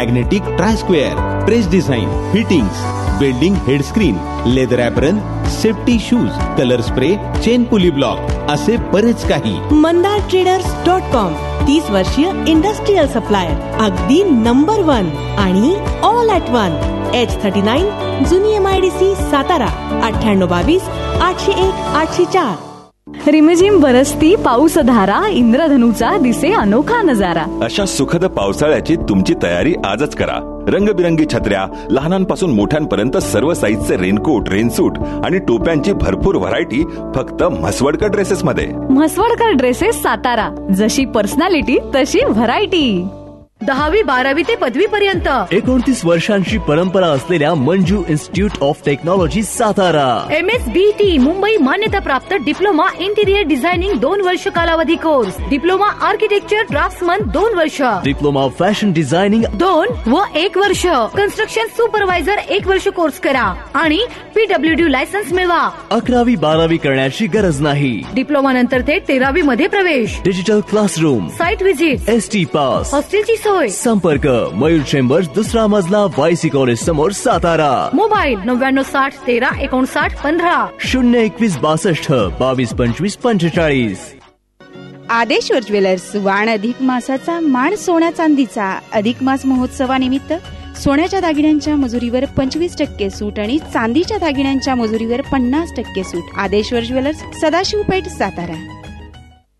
Magnetic try square, press design, fittings, welding head screen, leather apron, safety shoes, colour spray, chain pulley block असे बरेच काही. mandartraders.com 30 वर्षीय industrial supplier, अगदी number 1 आणि all at 1. H39 जुनी MIDC Satara 9822 801 804. रिमझिम बरसती पाऊसधारा, इंद्रधनुचा दिसे अनोखा नजारा. अशा सुखद पावसाळ्याची तुमची तयारी आजच करा. रंगबिरंगी छत्र्या, लहानांपासून मोठ्यांपर्यंत सर्व साईजचे रेनकोट, रेनसूट आणि टोप्यांची भरपूर व्हरायटी फक्त म्हसवडकर ड्रेसेस मध्ये. म्हसवडकर ड्रेसेस सातारा, जशी पर्सनॅलिटी तशी व्हरायटी. 10वी 12वी ते पदवी पर्यंत 29 वर्षांची परंपरा असलेल्या Manju institute of technology Satara. MSBT Mumbai मान्यताप्राप्त डिप्लोमा इंटिरियर डिझायनिंग 2 वर्ष कालावधी कोर्स, डिप्लोमा आर्किटेक्चर ड्राफ्ट्समन 2 वर्ष, डिप्लोमा फॅशन डिझायनिंग 2 व 1 वर्ष, कन्स्ट्रक्शन सुपरवायझर 1 वर्ष कोर्स करा आणि PWD लायसन्स मिळवा. 11वी 12वी करण्याची गरज नाही. डिप्लोमा नंतर ते 13वी मध्ये प्रवेश. Digital classroom, site visit, ST pass, हॉस्टेलची सोय. संपर्क मयूर चेंबर्स, 2रा मजला, YC कॉलेज समोर सातारा. मोबाईल 9960 13 59 15 021 62 22 25 45. आदेश्वर ज्वेलर्स. वाण अधिक मासाचा मान सोन्या चांदीचा. अधिक मास महोत्सवानिमित्त सोन्याच्या दागिन्यांच्या मजुरीवर 25% सूट आणि चांदीच्या दागिन्यांच्या मजुरीवर 50% सूट. आदेश्वर ज्वेलर्स, सदाशिवपेठ, सातारा.